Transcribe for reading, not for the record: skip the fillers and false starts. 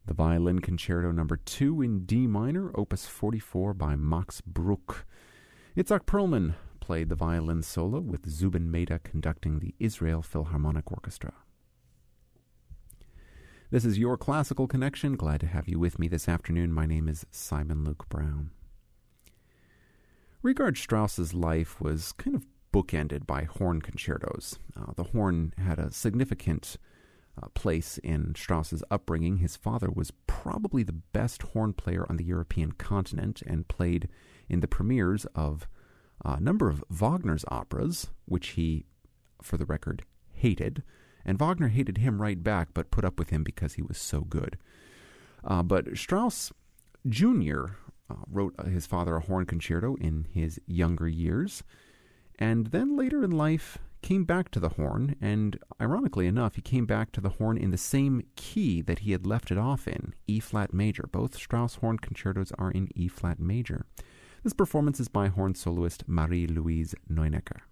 The Violin Concerto No. 2 in D minor, Opus 44 by Max Bruch. Itzhak Perlman played the violin solo with Zubin Mehta conducting the Israel Philharmonic Orchestra. This is Your Classical Connection. Glad to have you with me this afternoon. My name is Simon Luke Brown. Richard Strauss's life was kind of bookended by horn concertos. The horn had a significant place in Strauss's upbringing. His father was probably the best horn player on the European continent and played in the premieres of a number of Wagner's operas, which he, for the record, hated. And Wagner hated him right back, but put up with him because he was so good. But Strauss Jr. Wrote his father a horn concerto in his younger years, and then later in life came back to the horn, and ironically enough, he came back to the horn in the same key that he had left it off in, E-flat major. Both Strauss horn concertos are in E-flat major. This performance is by horn soloist Marie-Louise Neunecker.